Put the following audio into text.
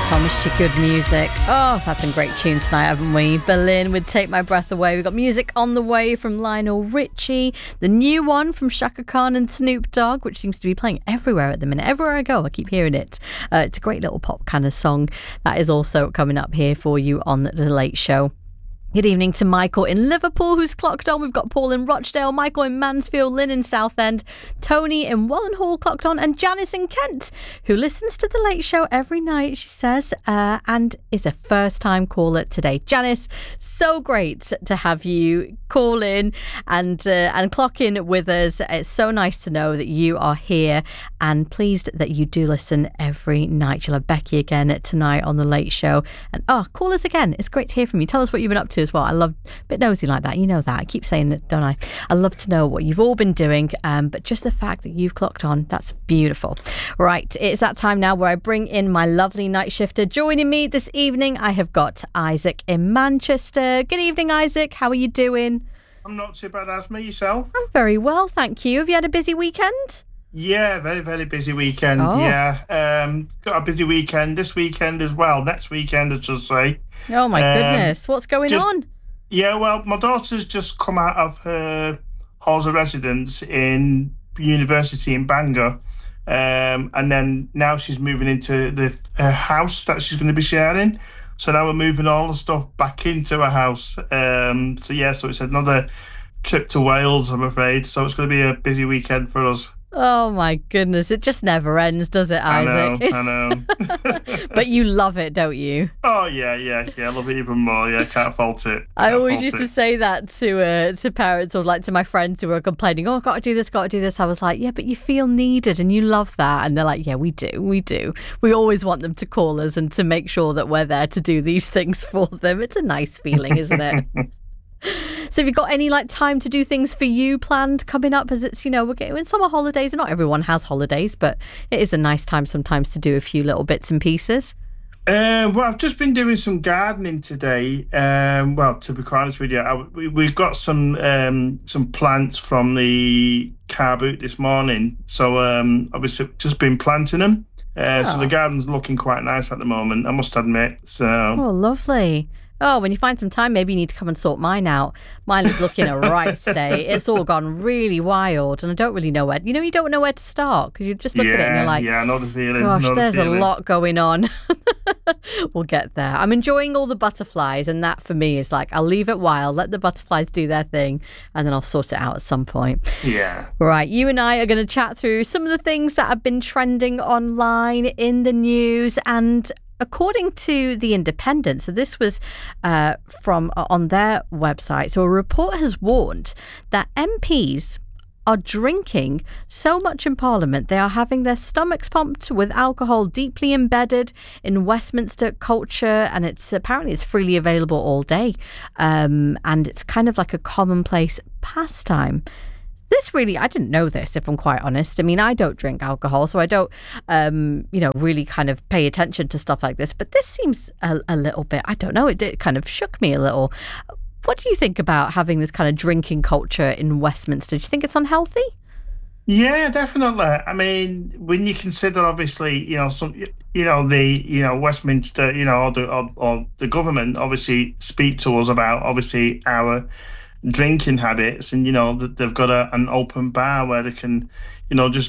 Promised you good music. Oh, that's some great tunes tonight, haven't we? Berlin with Take My Breath Away. We've got music on the way from Lionel Richie. The new one from Shaka Khan and Snoop Dogg, which seems to be playing everywhere at the minute. Everywhere I go, I keep hearing it. It's a great little pop kind of song. That is also coming up here for you on The Late Show. Good evening to Michael in Liverpool, who's clocked on. We've got Paul in Rochdale, Michael in Mansfield, Lynn in Southend, Tony in Wallenhall clocked on, and Janice in Kent, who listens to The Late Show every night, she says, and is a first-time caller today. Janice, so great to have you call in and clock in with us. It's so nice to know that you are here, and pleased that you do listen every night. You'll have Becky again tonight on The Late Show. And call us again. It's great to hear from you. Tell us what you've been up to as well. I love a bit nosy like that. You know that. I keep saying it, don't I? I love to know what you've all been doing, but just the fact that you've clocked on, that's beautiful. Right, it's that time now where I bring in my lovely night shifter. Joining me this evening, I have got Isaac in Manchester. Good evening, Isaac. How are you doing? I'm not too bad, Asma. Yourself? I'm very well, thank you. Have you had a busy weekend? Yeah, very, very busy weekend. Oh. Yeah, got a busy weekend this weekend as well. Next weekend, I should say. Oh my goodness, what's going on? Yeah, well, my daughter's just come out of her halls of residence in university in Bangor, and then now she's moving into her house that she's going to be sharing. So now we're moving all the stuff back into her house. So it's another trip to Wales, I'm afraid. So it's going to be a busy weekend for us. Oh my goodness, it just never ends, does it, Isaac? I know. But you love it, don't you? Oh, yeah, I love it even more. Yeah, can't fault it. I always used to say that to parents or like to my friends who were complaining, oh, got to do this. I was like, yeah, but you feel needed and you love that. And they're like, yeah, we do. We always want them to call us and to make sure that we're there to do these things for them. It's a nice feeling, isn't it? So have you got any time to do things for you planned coming up, as it's, we're getting in summer holidays, and not everyone has holidays, but it is a nice time sometimes to do a few little bits and pieces? Well, I've just been doing some gardening today. Well, to be quite honest with you, we've got some plants from the car boot this morning. So obviously just been planting them. So the garden's looking quite nice at the moment, I must admit. So. Oh, lovely. Oh, when you find some time, maybe you need to come and sort mine out. Mine is looking a right state. It's all gone really wild, and I don't really know where. You don't know where to start because you just look at it and you're like, yeah, I know the feeling. Gosh, there's a lot going on. We'll get there. I'm enjoying all the butterflies, and that for me is I'll leave it wild, let the butterflies do their thing, and then I'll sort it out at some point. Yeah. Right, you and I are going to chat through some of the things that have been trending online in the news, and according to The Independent, so this was from on their website, so a report has warned that MPs are drinking so much in Parliament they are having their stomachs pumped with alcohol deeply embedded in Westminster culture, and it's freely available all day, and it's kind of like a commonplace pastime. I didn't know this, if I'm quite honest. I mean, I don't drink alcohol, so I don't, really kind of pay attention to stuff like this. But this seems a little bit, I don't know, it kind of shook me a little. What do you think about having this kind of drinking culture in Westminster? Do you think it's unhealthy? Yeah, definitely. I mean, when you consider, obviously, Westminster, or the government obviously speak to us about, obviously, our drinking habits, and that they've got an open bar where they can just